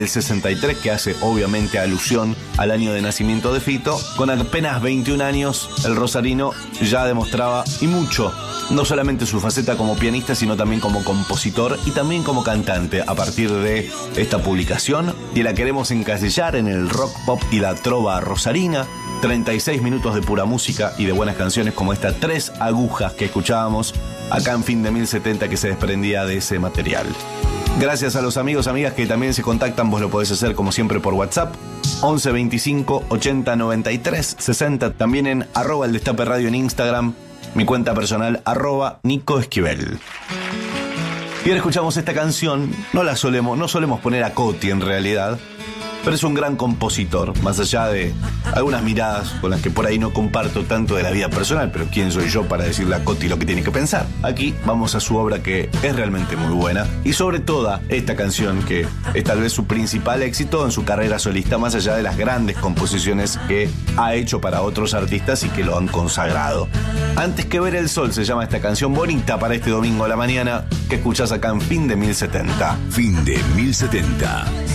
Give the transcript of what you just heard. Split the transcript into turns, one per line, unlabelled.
el 63, que hace obviamente alusión al año de nacimiento de Fito. Con apenas 21 años, el rosarino ya demostraba, y mucho, no solamente su faceta como pianista, sino también como compositor y también como cantante. A partir de esta publicación, y la queremos encasillar en el rock, pop y la trova rosarina, 36 minutos de pura música y de buenas canciones como esta Tres Agujas que escuchábamos acá en Fin de 1070, que se desprendía de ese material. Gracias a los amigos, amigas que también se contactan. Vos lo podés hacer como siempre por WhatsApp 11 25 80 93 60. También en @el Destape Radio en Instagram, mi cuenta personal @Nico Esquivel. Y ahora escuchamos esta canción. No solemos poner a Coti en realidad, pero es un gran compositor, más allá de algunas miradas con las que por ahí no comparto tanto de la vida personal, pero ¿quién soy yo para decirle a Coti lo que tiene que pensar? Aquí vamos a su obra, que es realmente muy buena, y sobre todo esta canción, que es tal vez su principal éxito en su carrera solista, más allá de las grandes composiciones que ha hecho para otros artistas y que lo han consagrado. Antes que ver el sol se llama esta canción bonita para este domingo a la mañana, que escuchás acá en Fin de 1070.
Fin de 1070.